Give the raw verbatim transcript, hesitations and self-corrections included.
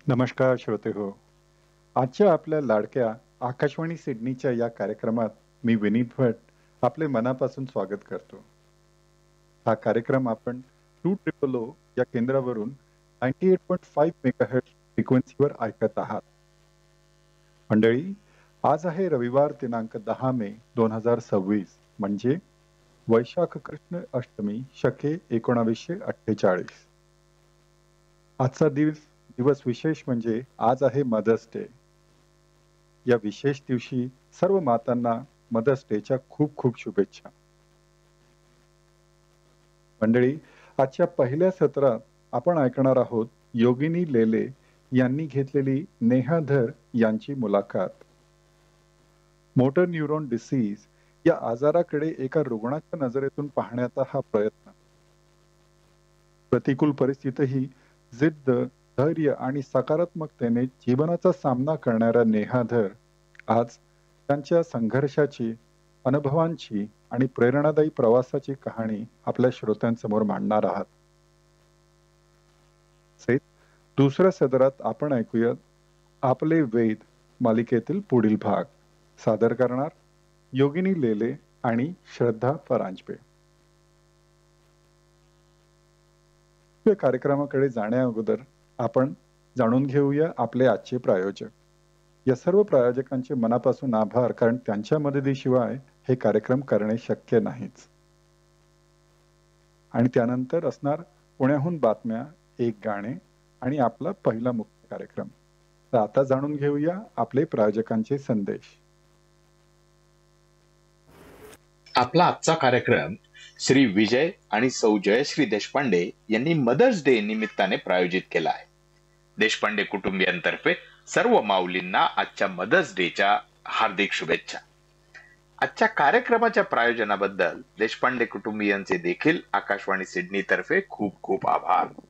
नमस्कार श्रोते हो. आजच्या आपल्या लाडक्या आकाशवाणी सिडनीच्या या कार्यक्रमात मी विनीत भट आपले मनापासून स्वागत करतो. हा कार्यक्रम आपण टू ट्रिपल ओ या केंद्रावरून ninety eight point five megahertz फ्रिक्वेन्सीवर ऐकत आहात. मंडळी, आज आहे रविवार दिनांक दहा मे दोन हजार सव्वीस म्हणजे वैशाख कृष्ण अष्टमी शके एकोणावीसशे अठ्ठेचाळीस. आजचा दिवस दिवस विशेष म्हणजे आज आहे मदर्स डे. या विशेष दिवशी सर्व मातांना मदर्स डेच्या खूप खूप शुभेच्छा. मंडळी, आजच्या पहिल्या सत्रात आपण ऐकणार आहोत योगिनी लेले यांनी घेतलेली नेहा धर यांची मुलाखत. मोटर न्यूरॉन डिसीज या आजाराकडे एका रुग्णाच्या नजरेतून पाहण्याचा हा प्रयत्न. प्रतिकूल परिस्थितीही जिद्द, धैर्य आणि सकारात्मकतेने जीवनाचा सामना करणाऱ्या नेहा धर आज त्यांच्या संघर्षाची, अनुभवांची आणि प्रेरणादायी प्रवासाची कहाणी आपल्या श्रोत्यांसमोर मांडणार आहात. तसेच दुसऱ्या सदरात आपण ऐकूयात आपले वेद मालिकेतील पुढील भाग. सादर करणार योगिनी लेले आणि श्रद्धा परांजपे. या कार्यक्रमाकडे जाण्या अगोदर आपण जाणून घेऊया आपले आजचे प्रायोजक. या सर्व प्रायोजकांचे मनापासून आभार, कारण त्यांच्या मदतीशिवाय हे कार्यक्रम करणे शक्य नाहीच. आणि त्यानंतर असणार पुण्याहून बातम्या, एक गाणे आणि आपला पहिला मुख्य कार्यक्रम. तर आता जाणून घेऊया आपले प्रायोजकांचे संदेश. आपला आजचा कार्यक्रम श्री विजय आणि सौ जयश्री देशपांडे यांनी मदर्स डे निमित्ताने प्रायोजित केला आहे. देशपांडे कुटुंबियांतर्फे सर्व माऊलींना आजच्या मदर्स डेच्या हार्दिक शुभेच्छा. आजच्या कार्यक्रमाच्या प्रायोजनाबद्दल देशपांडे कुटुंबियांचे देखील आकाशवाणी सिडनी तर्फे खूप खूप आभार.